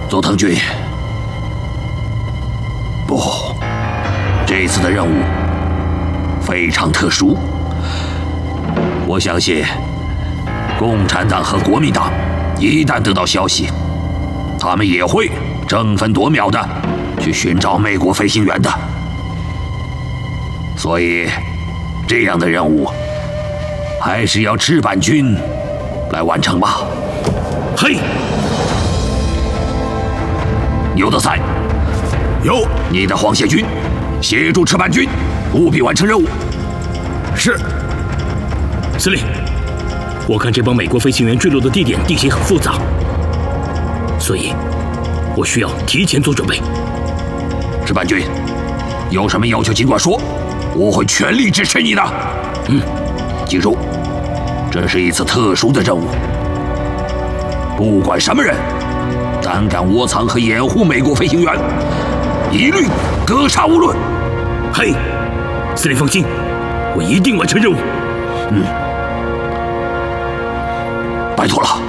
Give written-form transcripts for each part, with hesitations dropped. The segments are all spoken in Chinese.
佐藤君，不，这次的任务非常特殊。我相信，共产党和国民党一旦得到消息，他们也会争分夺秒的去寻找美国飞行员的。所以，这样的任务还是要赤坂君来完成吧。 嘿， 牛德赛， 有你的皇协军协助赤坂军，务必完成任务。 是，司令。我看这帮美国飞行员坠落的地点地形很复杂，所以我需要提前做准备。 赤坂君，有什么要求尽管说，我会全力支持你的。记住，这是一次特殊的任务，不管什么人胆敢窝藏和掩护美国飞行员，一律格杀勿论。 嘿，司令放心，我一定完成任务。 拜托了。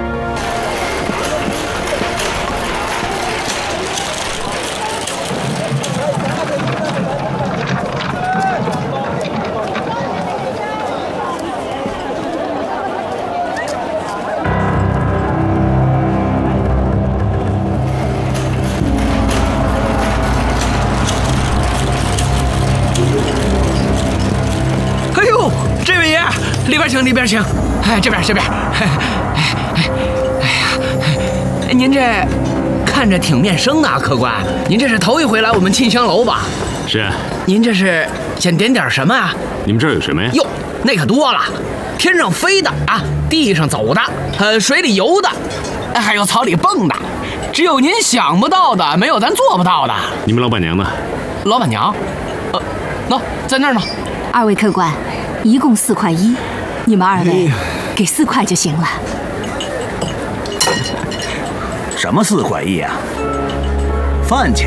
哎呦，这位爷，里边请，里边请。哎，这边。哎呀，您这看着挺面生啊，客官。您这是头一回来我们沁香楼吧？ 是啊。 您这是想点点什么啊？ 你们这儿有什么呀？ 哟，那可多了，天上飞的啊，地上走的，水里游的，还有草里蹦的，只有您想不到的，没有咱做不到的。 你们老板娘呢？ 老板娘，在那儿呢。 二位客官，一共4.1块，你们2位给4块就行了。 什么4.1块啊？饭钱？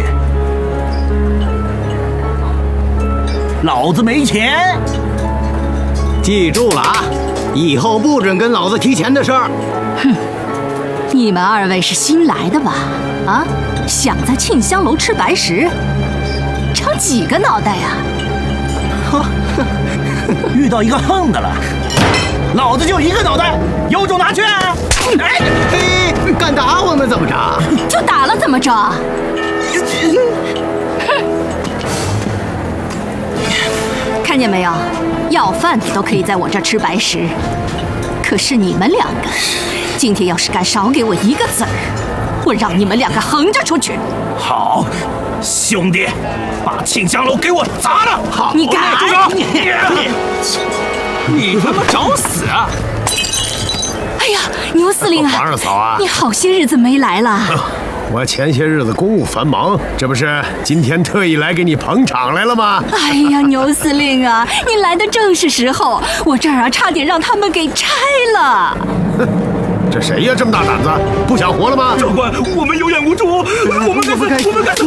老子没钱！ 记住了啊，以后不准跟老子提钱的事儿。 哼，你们2位是新来的吧？啊，想在沁香楼吃白食，长几个脑袋呀？ 遇到一个横的了，老子就一个脑袋，有种拿去！ 哎，敢打我们怎么着？ 就打了怎么着？看见没有，要饭的都可以在我这儿吃白食，可是你们2个，今天要是敢少给我1个子儿，我让你们2个横着出去！ 好，兄弟，把沁香楼给我砸了！好， 你敢？ 住手！ 你他妈找死啊！ 哎呀，牛司令啊， 皇上早啊！ 你好些日子没来了。 我前些日子公务繁忙，这不是今天特意来给你捧场来了吗？ 哎呀，牛司令啊，你来的正是时候，我这儿啊差点让他们给拆了。 这谁呀？这么大胆子，不想活了吗？ 长官，我们有眼无珠，我们该